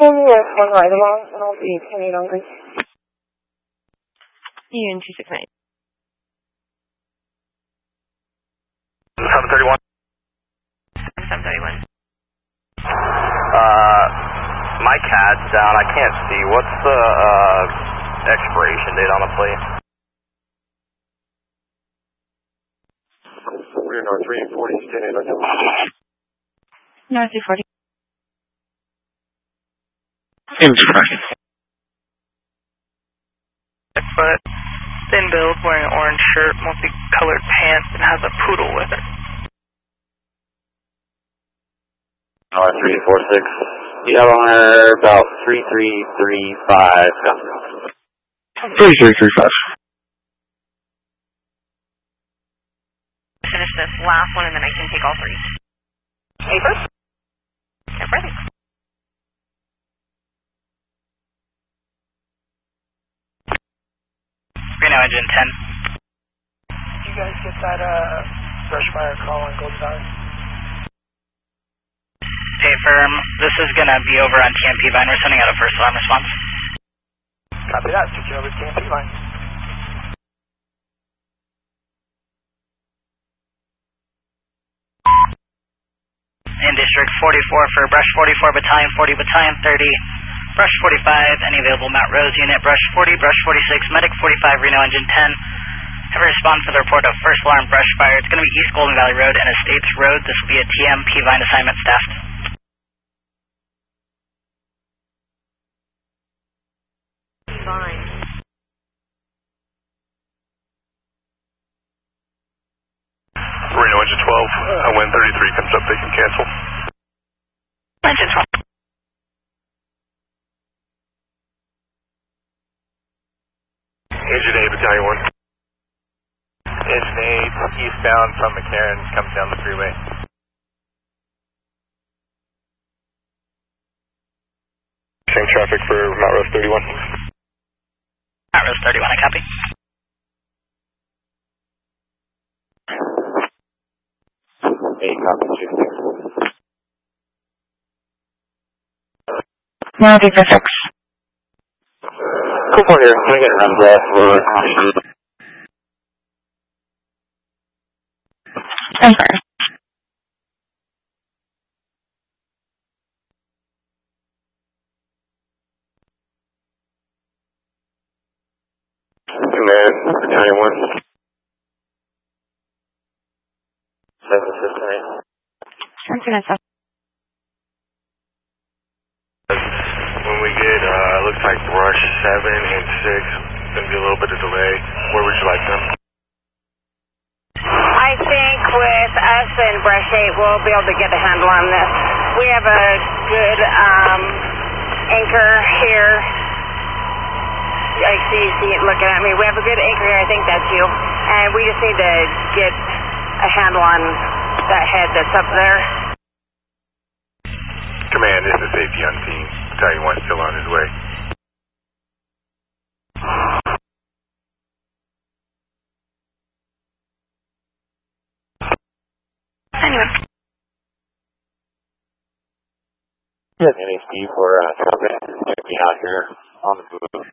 one ride along, and I'll be 10-8 on Green. Union 269. 731. 731. My CAD's down. I can't see. What's the expiration date on the plate? We're North 340, standing by. North 340. Foot, thin build, wearing an orange shirt, multicolored pants, and has a poodle with it. 346. Yellow Hunter, about 3335. 3335. Finish this last one and then I can take all three. Paper? Yeah, ready. Reno engine 10. Did you guys get that brush fire call on Golden Valley? Stay firm. This is going to be over on TMP line. We're sending out a first alarm response. Copy that. Switching over to TMP line. In District 44 for Brush 44 Battalion 40 Battalion 30. Brush 45, any available Mount Rose unit. Brush 40, Brush 46, Medic 45, Reno engine 10. Have a response to the report of first alarm brush fire. It's going to be East Golden Valley Road and Estates Road. This will be a TMP line assignment staffed. Fine. Reno engine 12. Wind 33 comes up. They can cancel. Engine 12. Engine 8, Battalion 1. Engine 8, eastbound from McCarran, comes down the freeway. Same traffic for Mount Rose 31. Mount Rose 31, I copy. Now take the 6. Cool point here. Can I get a run gas for I'm sorry. Command, Battalion 1. 769. When we get, looks like Brush 7 and 6, going to be a little bit of delay. Where would you like them? I think with us and Brush 8, we'll be able to get a handle on this. We have a good anchor here. I see it looking at me. We have a good anchor here. I think that's you. And we just need to get a handle on that head that's up there. Command, this is safety on scene. Battalion 1 still on his way. Anyway. Yes, NHD for traffic. Check me out here on the move.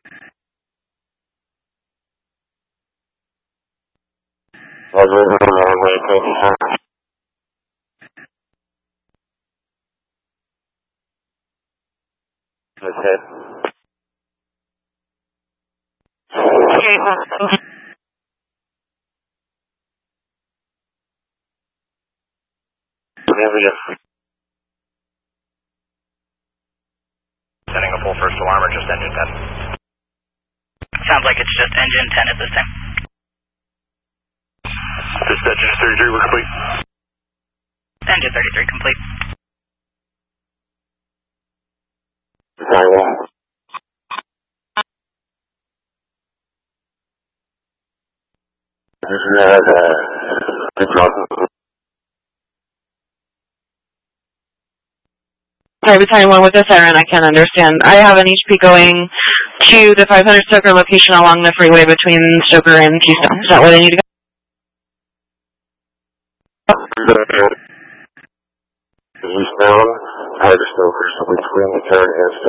His head. Sending a full first alarm or just engine 10? Sounds like it's just engine 10 at this time. Dispatch engine 33, we're complete. Engine 33 complete. Sorry, Battalion 1 with the siren, I can't understand. I have an HP going to the 500 Stoker location along the freeway between Stoker and Keystone. Is that where they need to go? Eastbound, higher to Stoker, so between the turn and